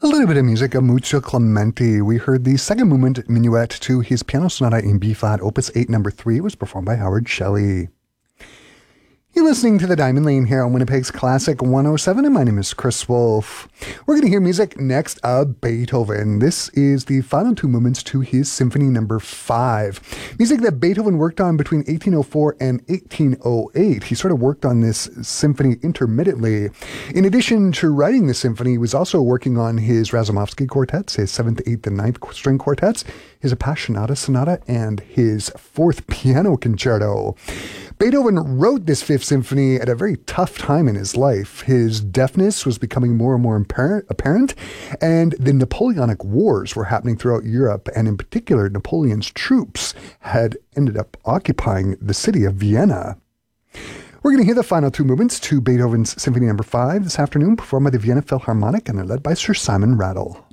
A little bit of music of Muzio Clementi. We heard the second movement minuet to his piano sonata in B-flat, opus 8, number 3. It was performed by Howard Shelley. You're listening to The Diamond Lane here on Winnipeg's Classic 107, and my name is Chris Wolf. We're going to hear music next of Beethoven. This is the final two movements to his Symphony Number 5. Music that Beethoven worked on between 1804 and 1808. He sort of worked on this symphony intermittently. In addition to writing the symphony, he was also working on his Razumovsky quartets, his 7th, 8th, and 9th string quartets, his Appassionata Sonata, and his 4th piano concerto. Beethoven wrote this Fifth Symphony at a very tough time in his life. His deafness was becoming more and more apparent, and the Napoleonic Wars were happening throughout Europe, and in particular, Napoleon's troops had ended up occupying the city of Vienna. We're going to hear the final two movements to Beethoven's Symphony Number 5 this afternoon, performed by the Vienna Philharmonic, and they're led by Sir Simon Rattle.